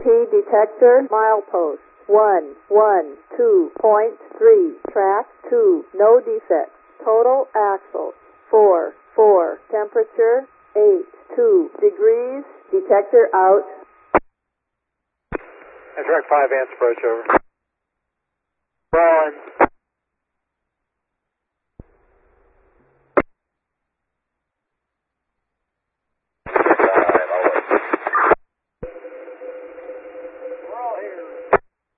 detector, milepost 112.3, track 2, no defects. Total axle 4, temperature 82 degrees, detector out. And track 5, Vance approach, over.